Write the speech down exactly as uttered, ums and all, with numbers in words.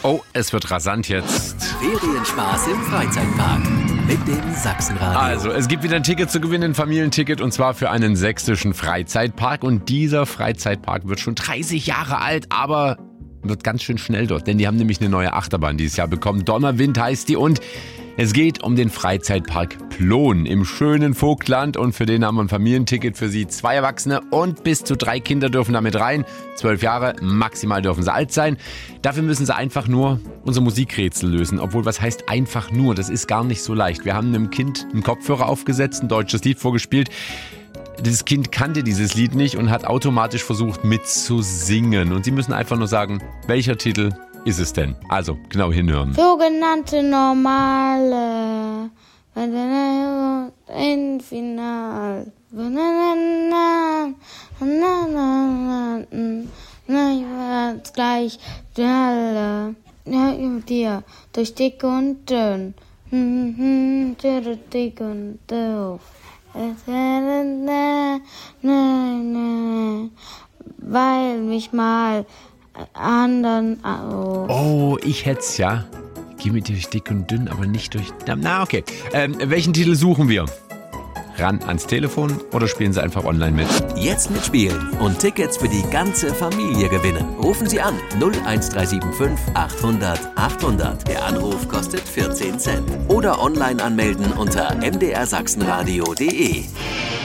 Oh, es wird rasant jetzt. Ferienspaß im Freizeitpark mit dem Sachsenradio. Also, es gibt wieder ein Ticket zu gewinnen, ein Familienticket, und zwar für einen sächsischen Freizeitpark. Und dieser Freizeitpark wird schon dreißig Jahre alt, aber wird ganz schön schnell dort, denn die haben nämlich eine neue Achterbahn dieses Jahr bekommen. Donnerwind heißt die, und es geht um den Freizeitpark Plon im schönen Vogtland, und für den haben wir ein Familienticket für Sie. Zwei Erwachsene und bis zu drei Kinder dürfen damit rein. Zwölf Jahre, maximal dürfen sie alt sein. Dafür müssen sie einfach nur unser Musikrätsel lösen. Obwohl, was heißt einfach nur? Das ist gar nicht so leicht. Wir haben einem Kind einen Kopfhörer aufgesetzt, ein deutsches Lied vorgespielt. Das Kind kannte dieses Lied nicht und hat automatisch versucht mitzusingen. Und Sie müssen einfach nur sagen, welcher Titel ist es denn? Also, genau hinhören. Sogenannte normale in Final. Na, ich werd's gleich alle dir durch dick und dünn. Dick und doof. Weil mich mal anderen. Oh, oh ich hätt's ja. Geh mit dir durch dick und dünn, aber nicht durch. Na, okay. Ähm, welchen Titel suchen wir? Ran ans Telefon oder spielen Sie einfach online mit? Jetzt mitspielen und Tickets für die ganze Familie gewinnen. Rufen Sie an null eins drei sieben fünf achthundert achthundert. Der Anruf kostet vierzehn Cent. Oder online anmelden unter m d r sachsenradio punkt d e.